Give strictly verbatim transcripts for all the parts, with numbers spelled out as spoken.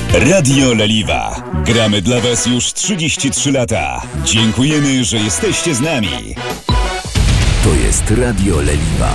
Radio Leliwa. Gramy dla Was już trzydzieści trzy lata. Dziękujemy, że jesteście z nami. To jest Radio Leliwa.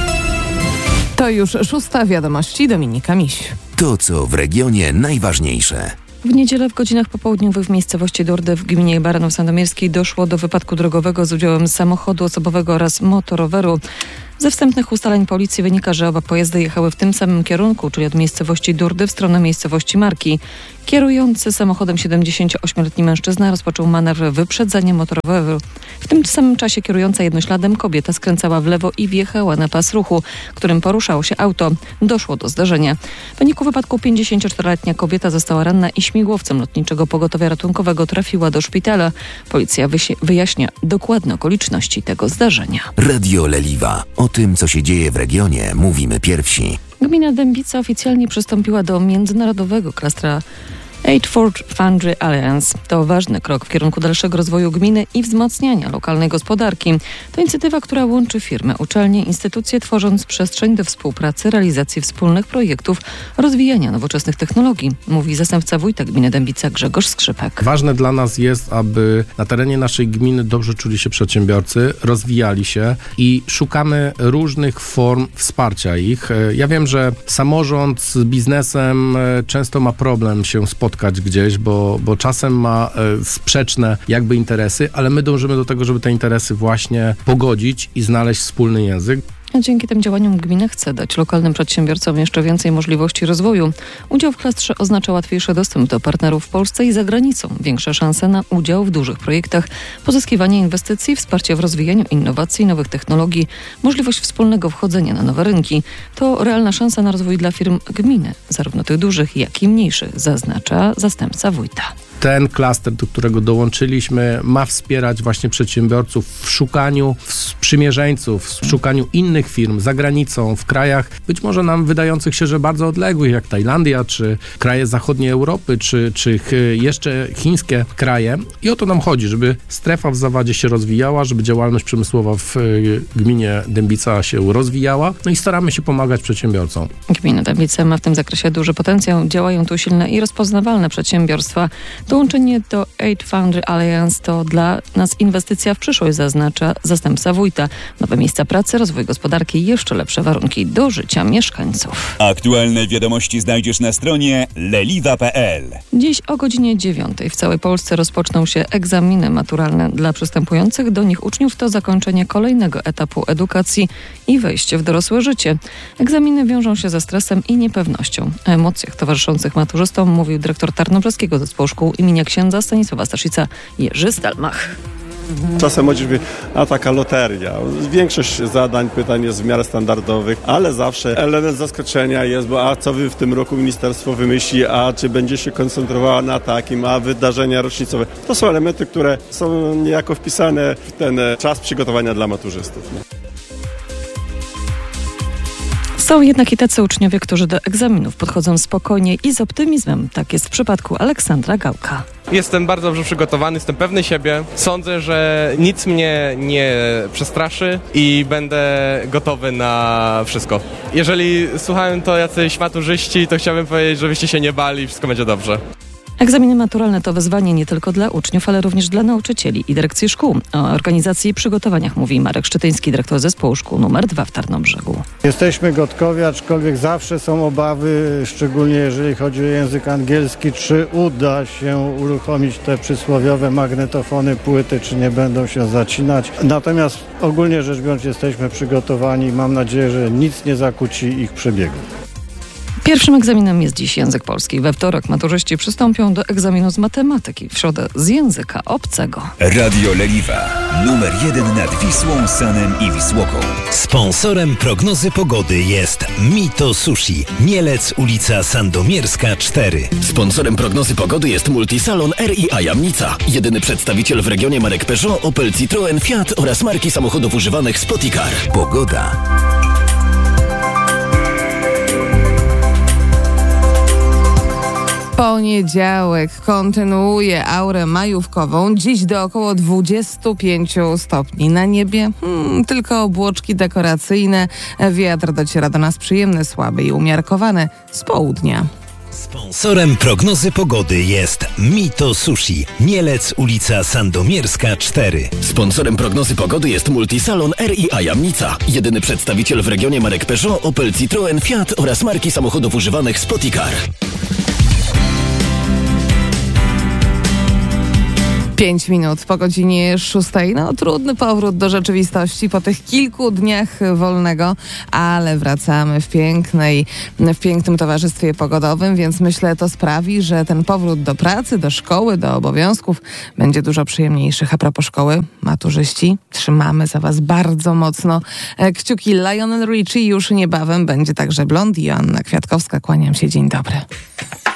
To już szósta wiadomości, Dominika Miś. To, co w regionie najważniejsze. W niedzielę w godzinach popołudniowych w miejscowości Durdy w gminie Baranów Sandomierskiej doszło do wypadku drogowego z udziałem samochodu osobowego oraz motoroweru. Ze wstępnych ustaleń policji wynika, że oba pojazdy jechały w tym samym kierunku, czyli od miejscowości Durdy w stronę miejscowości Marki. Kierujący samochodem siedemdziesięcioośmioletni mężczyzna rozpoczął manewr wyprzedzania motoroweru. W tym samym czasie kierująca jednośladem kobieta skręcała w lewo i wjechała na pas ruchu, którym poruszało się auto. Doszło do zdarzenia. W wyniku wypadku pięćdziesięcioczteroletnia kobieta została ranna i śmigłowcem lotniczego pogotowia ratunkowego trafiła do szpitala. Policja wysi- wyjaśnia dokładne okoliczności tego zdarzenia. Radio Leliwa. O tym, co się dzieje w regionie, mówimy pierwsi. Gmina Dębica oficjalnie przystąpiła do międzynarodowego klastra Aid for Foundry Alliance. To ważny krok w kierunku dalszego rozwoju gminy i wzmacniania lokalnej gospodarki. To inicjatywa, która łączy firmy, uczelnie, instytucje, tworząc przestrzeń do współpracy, realizacji wspólnych projektów, rozwijania nowoczesnych technologii, mówi zastępca wójta gminy Dębica Grzegorz Skrzypek. Ważne dla nas jest, aby na terenie naszej gminy dobrze czuli się przedsiębiorcy, rozwijali się i szukamy różnych form wsparcia ich. Ja wiem, że samorząd z biznesem często ma problem się spotkać gdzieś, bo, bo czasem ma e, sprzeczne jakby interesy, ale my dążymy do tego, żeby te interesy właśnie pogodzić i znaleźć wspólny język. Dzięki tym działaniom gmina chce dać lokalnym przedsiębiorcom jeszcze więcej możliwości rozwoju. Udział w klastrze oznacza łatwiejszy dostęp do partnerów w Polsce i za granicą, większe szanse na udział w dużych projektach, pozyskiwanie inwestycji, wsparcie w rozwijaniu innowacji, nowych technologii, możliwość wspólnego wchodzenia na nowe rynki. To realna szansa na rozwój dla firm gminy, zarówno tych dużych, jak i mniejszych, zaznacza zastępca wójta. Ten klaster, do którego dołączyliśmy, ma wspierać właśnie przedsiębiorców w szukaniu sprzymierzeńców, w szukaniu innych firm za granicą, w krajach być może nam wydających się, że bardzo odległych, jak Tajlandia, czy kraje zachodniej Europy, czy, czy jeszcze chińskie kraje. I o to nam chodzi, żeby strefa w Zawadzie się rozwijała, żeby działalność przemysłowa w gminie Dębica się rozwijała. No i staramy się pomagać przedsiębiorcom. Gmina Dębica ma w tym zakresie duży potencjał. Działają tu silne i rozpoznawalne przedsiębiorstwa. Dołączenie do Aid Foundry Alliance to dla nas inwestycja w przyszłość, zaznacza zastępca wójta. Nowe miejsca pracy, rozwój gospodarki i jeszcze lepsze warunki do życia mieszkańców. Aktualne wiadomości znajdziesz na stronie leliwa kropka p l. Dziś o godzinie dziewiątej w całej Polsce rozpoczną się egzaminy maturalne. Dla przystępujących do nich uczniów to zakończenie kolejnego etapu edukacji i wejście w dorosłe życie. Egzaminy wiążą się ze stresem i niepewnością. O emocjach towarzyszących maturzystom mówił dyrektor Tarnobrzeskiego Zespołu Szkół imienia księdza Stanisława Staszica Jerzy Stalmach. Czasem młodzież mówi, a taka loteria. Większość zadań, pytań jest w miarę standardowych, ale zawsze element zaskoczenia jest, bo a co wy w tym roku ministerstwo wymyśli, a czy będzie się koncentrowała na takim, a wydarzenia rocznicowe. To są elementy, które są niejako wpisane w ten czas przygotowania dla maturzystów. Są jednak i tacy uczniowie, którzy do egzaminów podchodzą spokojnie i z optymizmem. Tak jest w przypadku Aleksandra Gałka. Jestem bardzo dobrze przygotowany, jestem pewny siebie. Sądzę, że nic mnie nie przestraszy i będę gotowy na wszystko. Jeżeli słuchają to jacyś maturzyści, to chciałbym powiedzieć, żebyście się nie bali, wszystko będzie dobrze. Egzaminy maturalne to wyzwanie nie tylko dla uczniów, ale również dla nauczycieli i dyrekcji szkół. O organizacji i przygotowaniach mówi Marek Szczytyński, dyrektor Zespołu Szkół numer dwa w Tarnobrzegu. Jesteśmy gotowi, aczkolwiek zawsze są obawy, szczególnie jeżeli chodzi o język angielski, czy uda się uruchomić te przysłowiowe magnetofony, płyty, czy nie będą się zacinać. Natomiast ogólnie rzecz biorąc jesteśmy przygotowani i mam nadzieję, że nic nie zakłóci ich przebiegu. Pierwszym egzaminem jest dziś język polski. We wtorek maturzyści przystąpią do egzaminu z matematyki, w środę z języka obcego. Radio Leliwa. Numer jeden nad Wisłą, Sanem i Wisłoką. Sponsorem prognozy pogody jest Mito Sushi. Mielec, ulica Sandomierska cztery. Sponsorem prognozy pogody jest Multisalon R i A Jamnica. Jedyny przedstawiciel w regionie marek Peugeot, Opel, Citroen, Fiat oraz marki samochodów używanych Spoticar. Pogoda. Poniedziałek kontynuuje aurę majówkową. Dziś do około dwudziestu pięciu stopni. Na niebie hmm, tylko obłoczki dekoracyjne. Wiatr dociera do nas przyjemny, słaby i umiarkowany z południa. Sponsorem prognozy pogody jest Mito Sushi. Mielec, ulica Sandomierska cztery. Sponsorem prognozy pogody jest Multisalon R i A Jamnica. Jedyny przedstawiciel w regionie marek Peugeot, Opel, Citroen, Fiat oraz marki samochodów używanych Spoticar. Pięć minut po godzinie szóstej. No, trudny powrót do rzeczywistości po tych kilku dniach wolnego, ale wracamy w pięknej, w pięknym towarzystwie pogodowym, więc myślę, to sprawi, że ten powrót do pracy, do szkoły, do obowiązków będzie dużo przyjemniejszych. A propos szkoły, maturzyści, trzymamy za was bardzo mocno kciuki. Lionel Richie już niebawem, będzie także Blond i Joanna Kwiatkowska. Kłaniam się, dzień dobry.